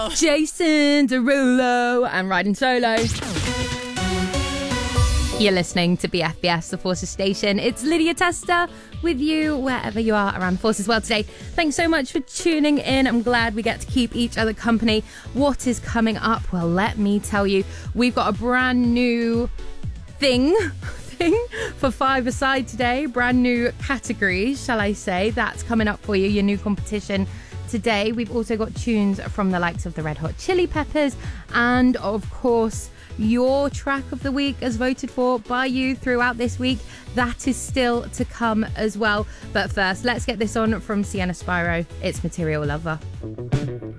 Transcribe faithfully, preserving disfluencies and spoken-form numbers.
Jason Derulo and Riding Solo. You're listening to B F B S, the Forces Station. It's Lydia Tester with you wherever you are around the Forces world today. Thanks so much for tuning in. I'm glad we get to keep each other company. What is coming up? Well, let me tell you, we've got a brand new thing thing for Five-A-Side today. Brand new categories, shall I say. That's coming up for you, your new competition today. We've also got tunes from the likes of the Red Hot Chili Peppers and, of course, your track of the week as voted for by you throughout this week. That is still to come as well. But first, let's get this on from Sienna Spyro. It's Material Lover.